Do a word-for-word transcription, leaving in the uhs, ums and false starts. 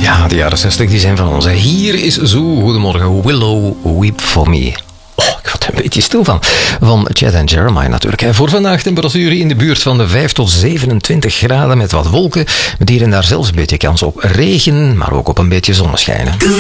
Ja, de jaren zestig die zijn van ons. Hier is zo, goedemorgen, Willow Weep For Me. Oh, ik word er een beetje stil van. Van Chad en Jeremiah natuurlijk. Voor vandaag temperaturen in de buurt van de vijf tot zevenentwintig graden met wat wolken. Met hier en daar zelfs een beetje kans op regen, maar ook op een beetje zonneschijnen.